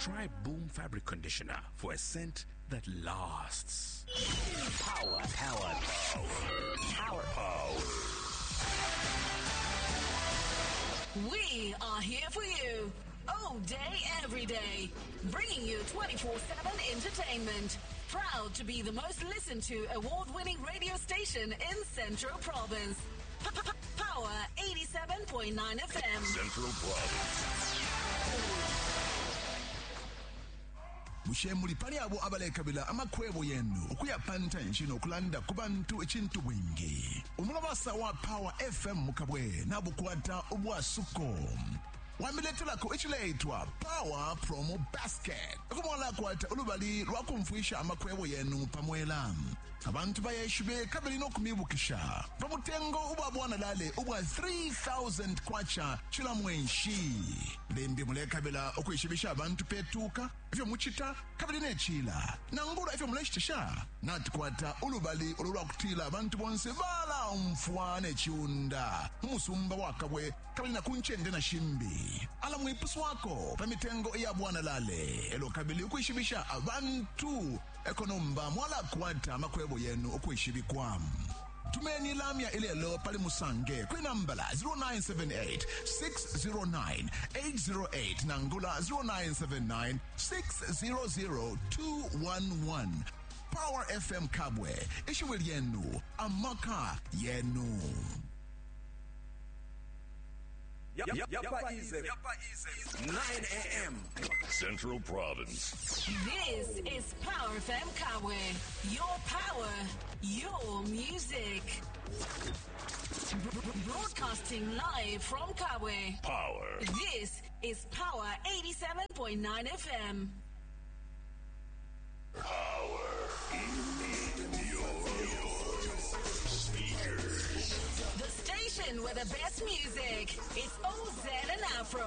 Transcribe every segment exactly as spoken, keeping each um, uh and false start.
Try Boom Fabric Conditioner for a scent that lasts. Power, power, power, power. We are here for you all day, every day, bringing you twenty-four seven entertainment. Proud to be the most listened to award-winning radio station in Central Province. Power eighty-seven point nine F M. Central Province. Mushemuli pali abo abalekabila amakhwebo yenu ukuyapanta nchino kulanda kubantu echintu bwingi umulabasa wa Power F M mukabwe nabukwata ubwasuko wamiletela ku echileitwa Power Promo Basket kumwala kwata ulubali lwakumfuisha amakhwebo yenu pamwela abantu bayeshube kabili nokumibukisha pamutengo ubabwana lale ubwa three thousand kwacha chila mwenshi lembi mulekabila okuyishibisha abantu petuka ifyo muchita kabili nechila nangula ifyo muleshitisha natikwata ulubali ululwa kutila abantu bonse bala umfuane chiunda umusumba wakabwe kabili na kunchende na shimbi ala mwipusu wako pamitengo iya bwana lale elo kabili ukuyishibisha abantu ekonomba mwala kwata makwebo yenu okuyishibikwamu tumeni lamya ilelo pali musange kwi nambala zero nine seven eight six zero nine eight zero eight nangula zero nine seven nine six zero zero two one one. Power F M Kabwe ishiwili yenu amaka yenu. Yep, yep, yep, easy. nine a.m. Central Province. This is Power F M Kabwe. Your power, your music. Broadcasting live from Kabwe. Power. This is Power eighty-seven point nine F M. Power in your, your speakers. The station with the best music. It's O Z and Afro.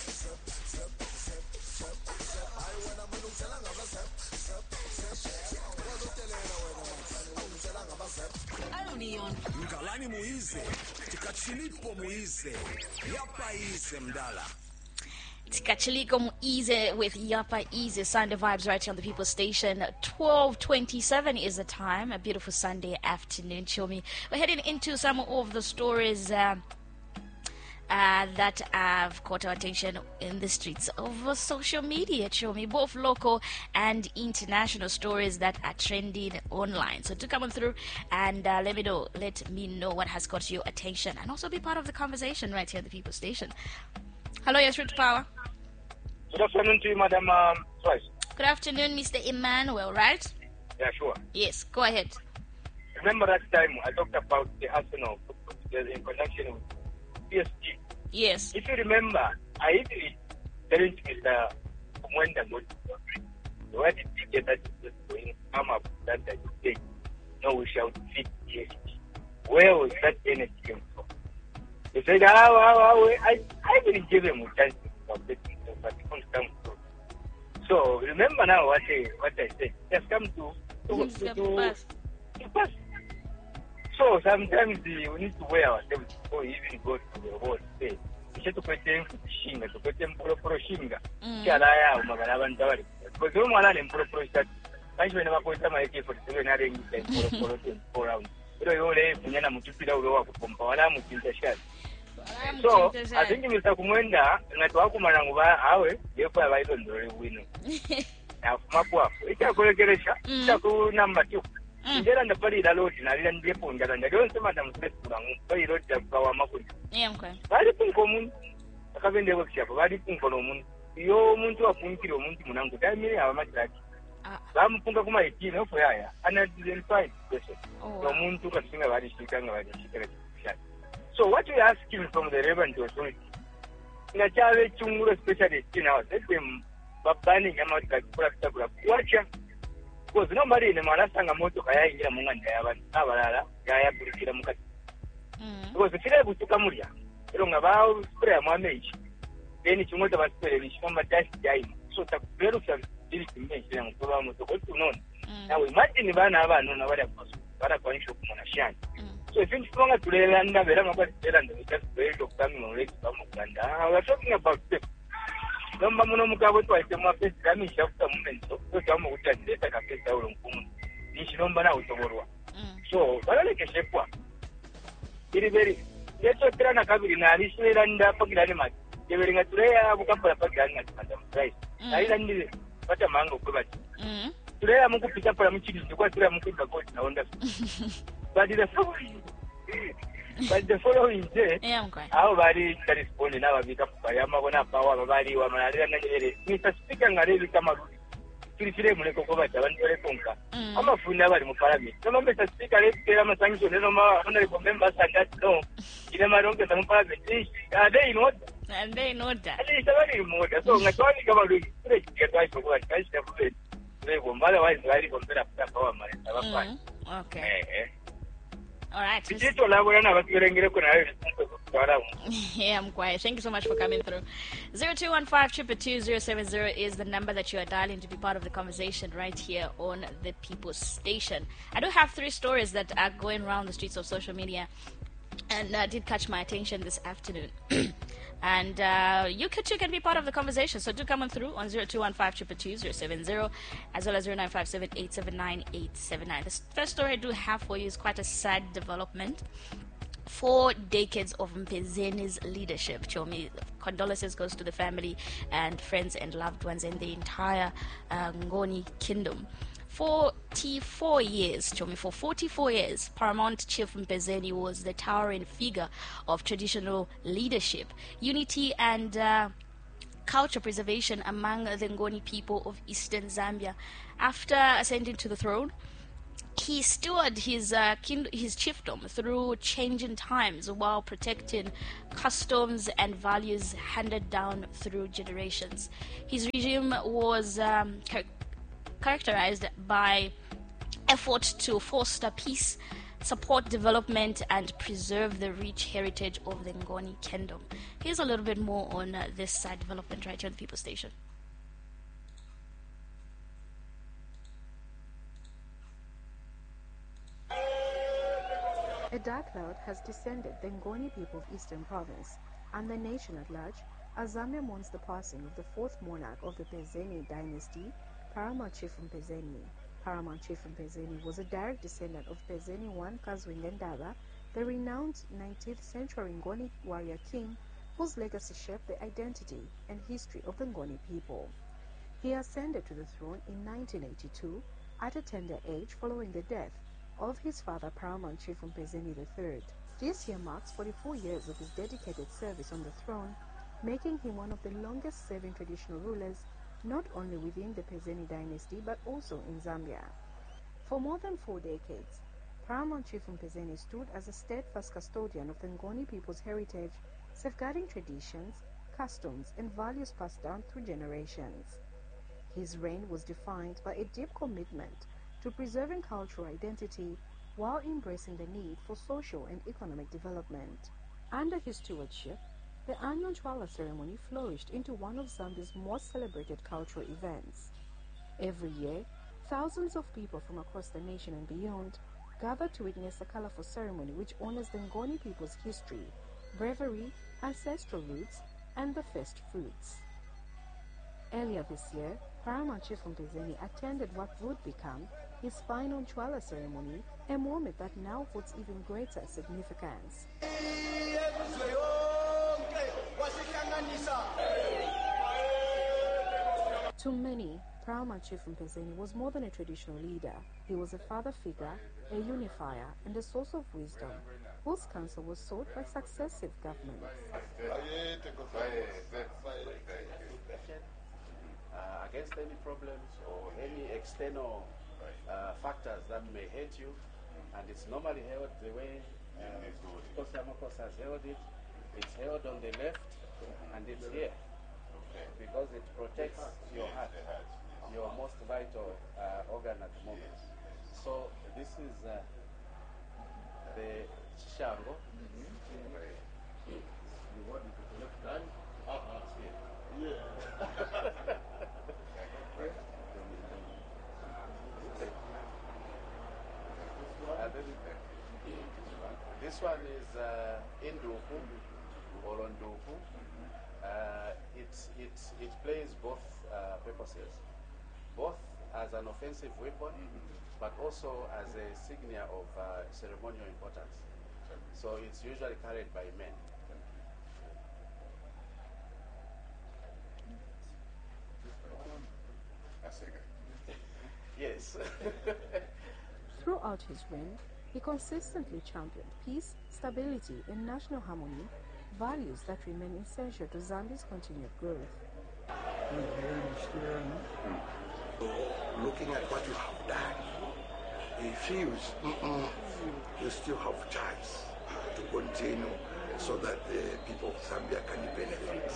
Only on Mkalani muize, tikachilipo muize, yapa ize mdala. Tikachiliko Muize with Yapa Easy Sunday vibes right here on the People Station. twelve twenty-seven is the time. A beautiful Sunday afternoon, Chomi. We're heading into some of the stories uh, uh, that have caught our attention in the streets of uh, social media, Chomi. Both local and international stories that are trending online. So do come on through and uh, let me know. Let me know what has caught your attention, and also be part of the conversation right here on the People Station. Hello, yes, Root Power. Good afternoon to you, Madam um, Twice. Good afternoon, Mister Emmanuel, right? Yeah, sure. Yes, go ahead. Remember that time I talked about the Arsenal in connection with P S G? Yes. If you remember, I even challenged Mister Kumwenda why did he get that going come up that I say, no, we shall defeat P S G. Where was that energy came from? He said, ah, ah, ah, I, I didn't give him a chance to bet himself, but he couldn't come through. So remember now what I, what I said. Just come to to, to, to, pass. to pass. So sometimes uh, we need to wear ourselves before we even go to the world stage. We to put them to shinga, to put them pro pro shinga. Chalaya, umagana bandawari. Because we want them pro pro start. I should never put some idea for the seven hundred and pro pro four rounds. So I think Mister Kumwenda ngatuakumana nguba awe yepo abaidondore wino. Na kumapwa. Itakolekeresha itaku number two. Ndera ndapali daloti na lile ndipo ngala ndio sema ndamsepura ngupali loti kwa makuli. Yeah, okay. Bali kunkomun akabende workshop bali kunkono mun. Yo muntu afunkire omuntu munangu tamire abamachiraki. Bamupunga kuma eighteen ofo yaya unidentified person. So muntu kasinga bali shikanga bali shikira. So what we are asking from the relevant authority, in a child chungura specialist in our system, babani yama kakura kakura kuacha, because nobody in the Marasanga moto kaya ingira munganda ya abalala kaya burikira mukati. Because the kile butukamulia, eronga bao spray amamage, then chungota baspray bishamba dash jaima. So takubero kya dili kimeje ya mtoba moto kotu non. Now imagine bana abana na bali akoso, bara kwa nisho kumona shani. So if you want to learn that, we are just very to come on. We are talking about them. nomba muno mugabo twaite mu face kamisha kuta momento so tamu kutajeta ka face ulo mfumu nishinomba na utoborwa so balalekeshe kwa iri beri yeso tirana kabiri na alishira nda pakirani mati yeberinga tuleya bukapala pakirani ngati madam price aila ndi pata mango kubati Mm. tuleya mukupita pala muchiri ndikwa tuleya mukuba goti na onda but the following but the following day Yeah, okay. abo bali respond na babika pala mabona pawa babali wa malaria na nyere Mister Speaker ngale kama kirikire muleko ko bacha bandole konka amafunda bali mu parliament no Mister Speaker le kera masangisho no ma honorable members that no ina maronke mu parliament are they in order And they know that. ali sabari mu order so ngatwani kama lu kire kitwa ko kwa kashi ta kule lego mbala wali bali kompera kwa power mare sabafani Okay. eh eh All right. kitito labo na bakiberengere ko nayo Yeah, I'm quiet. Thank you so much for coming through. zero two one five two two zero seven zero is the number that you are dialing to be part of the conversation right here on the People's Station. I do have three stories that are going around the streets of social media and uh, did catch my attention this afternoon. And uh, you could, too can be part of the conversation, so do come on through on zero two one five two two zero seven zero as well as zero nine five seven eight seven nine eight seven nine. The first story I do have for you is quite a sad development. Four decades of Mpezeni's leadership. Chomi, condolences goes to the family and friends and loved ones in the entire uh, Ngoni kingdom. forty-four years, Chomi, for forty-four years, Paramount Chief Mpezeni was the towering figure of traditional leadership, unity and uh, culture preservation among the Ngoni people of eastern Zambia. After ascending to the throne, he stewarded his uh, king- his chiefdom through changing times while protecting customs and values handed down through generations. His regime was um, char- characterized by effort to foster peace, support development, and preserve the rich heritage of the Ngoni Kingdom. Here's a little bit more on uh, this uh, development right here on the People's Station. A dark cloud has descended the Ngoni people of Eastern Province and the nation at large as Zambia mourns the passing of the fourth monarch of the Pezeni dynasty, Paramount Chief Mpezeni. Paramount Chief Mpezeni was a direct descendant of Pezeni I Kazwinge Ndaba, the renowned nineteenth century Ngoni warrior king whose legacy shaped the identity and history of the Ngoni people. He ascended to the throne in nineteen eighty-two at a tender age following the death of his father Paramount Chief Mpezeni the third. This year marks forty-four years of his dedicated service on the throne, making him one of the longest-serving traditional rulers not only within the Pezeni dynasty but also in Zambia. For more than four decades, Paramount Chief Mpezeni stood as a steadfast custodian of the Ngoni people's heritage, safeguarding traditions, customs, and values passed down through generations. His reign was defined by a deep commitment to preserving cultural identity while embracing the need for social and economic development. Under his stewardship, the annual Chwala ceremony flourished into one of Zambia's most celebrated cultural events. Every year, thousands of people from across the nation and beyond gather to witness a colorful ceremony which honors the Ngoni people's history, bravery, ancestral roots, and the first fruits. Earlier this year, Paramount Chief Mpezeni attended what would become his final Chwala ceremony, a moment that now holds even greater significance. To many, Paramount Chief Mpezeni was more than a traditional leader. He was a father figure, a unifier, and a source of wisdom, whose counsel was sought by successive governments. Uh, against any problems or any external uh, factors that may hurt you, and it's normally held the way uh, Kosamakos has held it. It's held on the left, and it's here because it protects your heart, your most vital uh, organ at the moment. So this is uh, the Shango. Mm-hmm. You want it to the left hand? Uh-huh. Yeah. This one is uh, Induku or Onduku. Uh, it it, it, it plays both uh, purposes, both as an offensive weapon, mm-hmm. but also as a signia of uh, ceremonial importance. So it's usually carried by men. Yes. Throughout his reign, he consistently championed peace, stability, and national harmony, values that remain essential to Zambia's continued growth. Looking at what you have done, he feels mm-mm, you still have chance to continue so that the people of Zambia can benefit.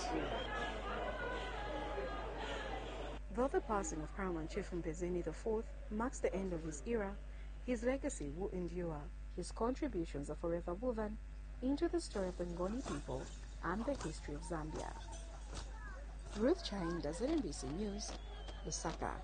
Though the passing of Paramount Chief Mpezeni the fourth marks the end of his era, his legacy will endure. His contributions are forever woven into the story of the Ngoni people and the history of Zambia. Ruth Chainda, Z N B C News, Lusaka.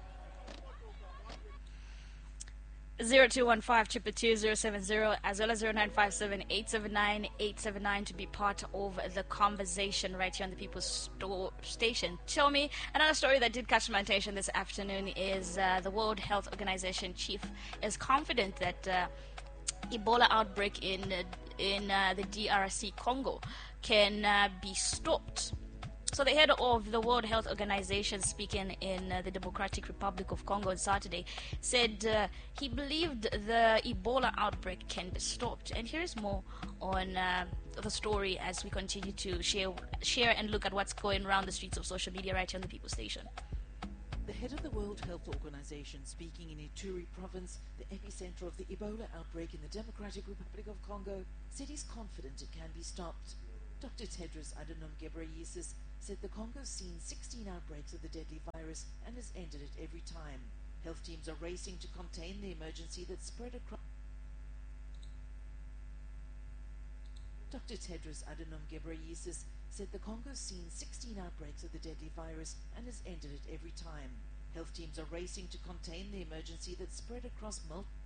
zero two one five two two zero seven zero as well as zero nine five seven eight seven nine eight seven nine to be part of the conversation right here on the People's Sto- Station. Tell me, another story that did catch my attention this afternoon is uh, the World Health Organization chief is confident that uh, Ebola outbreak in uh, in uh, the D R C Congo can uh, be stopped. So the head of the World Health Organization, speaking in uh, the Democratic Republic of Congo on Saturday, said uh, he believed the Ebola outbreak can be stopped. And here's more on uh, the story as we continue to share, share and look at what's going around the streets of social media right here on the People's Station. The head of the World Health Organization, speaking in Ituri province, the epicenter of the Ebola outbreak in the Democratic Republic of Congo, said he's confident it can be stopped. Doctor Tedros Adhanom Ghebreyesus said the Congo's seen sixteen outbreaks of the deadly virus and has ended it every time. Health teams are racing to contain the emergency that spread across. Doctor Tedros Adhanom Ghebreyesus said the Congo's seen sixteen outbreaks of the deadly virus and has ended it every time. Health teams are racing to contain the emergency that spread across multiple